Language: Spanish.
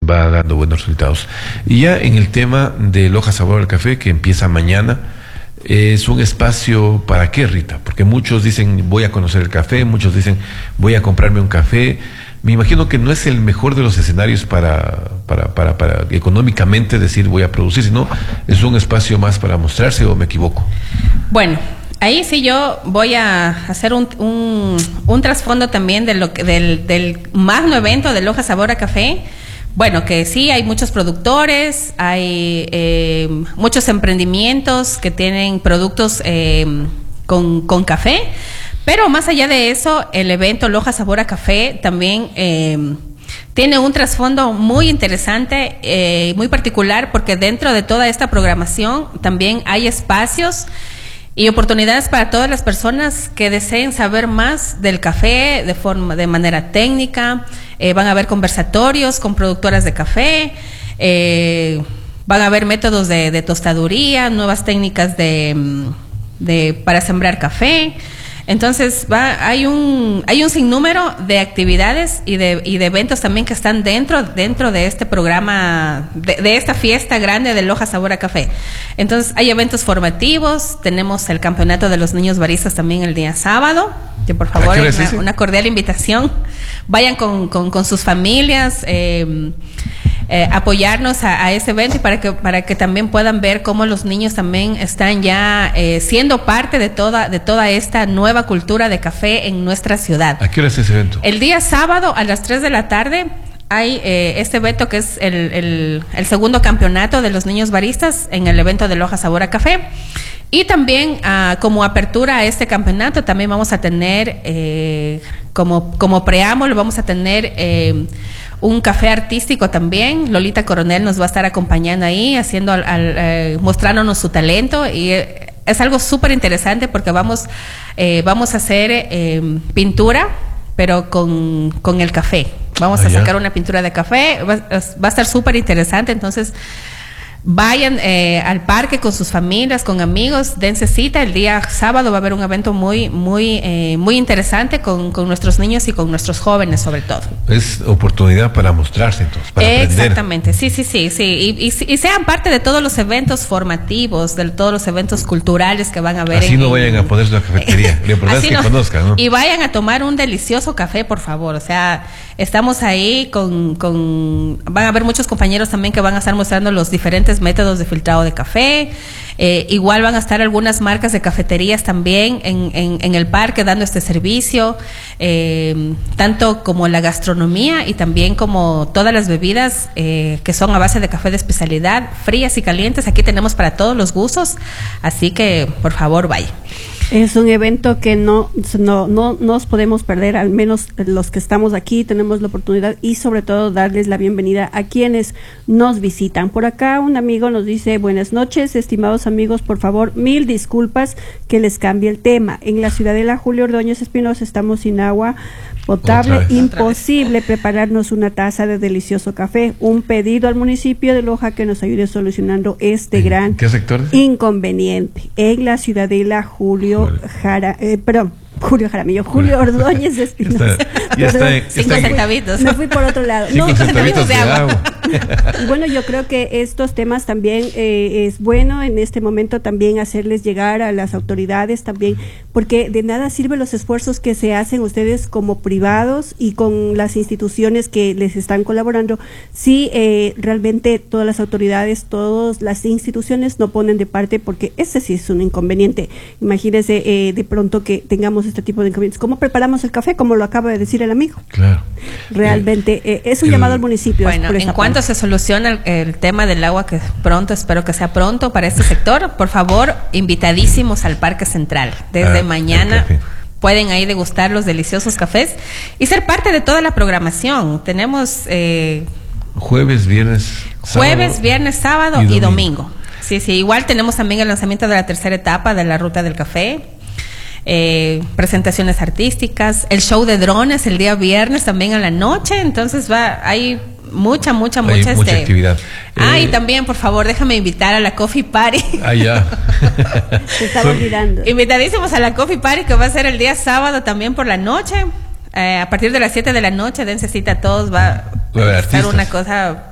va dando buenos resultados. Y ya en el tema de Loja Sabor al Café, que empieza mañana, es un espacio ¿para qué, Rita? Porque muchos dicen voy a conocer el café, muchos dicen voy a comprarme un café. Me imagino que no es el mejor de los escenarios para económicamente decir voy a producir, sino es un espacio más para mostrarse, ¿o me equivoco? Bueno, ahí sí yo voy a hacer un trasfondo también de del magno evento de Loja Sabor a Café. Bueno, que sí, hay muchos productores, hay muchos emprendimientos que tienen productos con café, pero más allá de eso, el evento Loja Sabor a Café también tiene un trasfondo muy interesante, muy particular, porque dentro de toda esta programación también hay espacios y oportunidades para todas las personas que deseen saber más del café de manera técnica. Van a haber conversatorios con productoras de café, van a haber métodos de tostaduría, nuevas técnicas para sembrar café. Entonces hay un sinnúmero de actividades y de eventos también que están dentro de este programa, de esta fiesta grande de Loja Sabor a Café. Entonces hay eventos formativos, tenemos el campeonato de los niños baristas también el día sábado, que por favor una cordial invitación, vayan con sus familias, apoyarnos a ese evento, y para que también puedan ver cómo los niños también están ya siendo parte de toda esta nueva cultura de café en nuestra ciudad. ¿A qué hora es ese evento? El día sábado a las 3 de la tarde hay este evento que es el segundo campeonato de los niños baristas en el evento de Loja Sabor a Café. Y también como apertura a este campeonato también vamos a tener como preámbulo, vamos a tener un café artístico también. Lolita Coronel nos va a estar acompañando ahí, mostrándonos su talento, y es algo súper interesante porque vamos a hacer pintura, pero con el café. Vamos a sacar una pintura de café, va a estar súper interesante. Entonces vayan al parque con sus familias, con amigos, dense cita. El día sábado va a haber un evento muy interesante con nuestros niños y con nuestros jóvenes sobre todo. Es oportunidad para mostrarse entonces, para aprender. Exactamente, sí. Y sean parte de todos los eventos formativos, de todos los eventos culturales que van a haber. Así no vayan a ponerse una cafetería, lo importante es que conozcan, ¿no? Y vayan a tomar un delicioso café, por favor. O sea, estamos ahí van a haber muchos compañeros también que van a estar mostrando los diferentes métodos de filtrado de café. Igual van a estar algunas marcas de cafeterías también en el parque dando este servicio, tanto como la gastronomía y también como todas las bebidas que son a base de café de especialidad, frías y calientes. Aquí tenemos para todos los gustos, así que por favor vaya. Es un evento que no nos podemos perder, al menos los que estamos aquí tenemos la oportunidad, y sobre todo darles la bienvenida a quienes nos visitan. Por acá un amigo nos dice: buenas noches, estimados amigos, por favor, 1000 disculpas que les cambie el tema. En la ciudadela Julio Ordóñez Espinosa estamos sin agua potable, imposible prepararnos una taza de delicioso café. Un pedido al municipio de Loja que nos ayude solucionando este gran inconveniente. En la ciudadela Julio Ordóñez Espinosa. Ya está 5 centavitos. Me fui por otro lado. 5 centavitos de agua. Bueno, yo creo que estos temas también es bueno en este momento también hacerles llegar a las autoridades también, porque de nada sirven los esfuerzos que se hacen ustedes como privados y con las instituciones que les están colaborando si realmente todas las autoridades, todas las instituciones no ponen de parte, porque ese sí es un inconveniente. Imagínense de pronto que tengamos este tipo de inconvenientes. ¿Cómo preparamos el café? Como lo acaba de decir el amigo. Claro. Realmente es un llamado al municipio. Bueno, en cuanto se soluciona el tema del agua, que pronto, espero que sea pronto para este sector, por favor, invitadísimos al Parque Central. Desde mañana pueden ahí degustar los deliciosos cafés y ser parte de toda la programación. Tenemos jueves, viernes, sábado y domingo. Sí, igual tenemos también el lanzamiento de la tercera etapa de la Ruta del Café. Presentaciones artísticas, el show de drones el día viernes también a la noche. Entonces hay mucha actividad. Y también, por favor, déjame invitar a la Coffee Party. Ya. Se estaba olvidando. Invitadísimos a la Coffee Party, que va a ser el día sábado también por la noche. A partir de las 7 de la noche, dense cita a todos, va a estar una cosa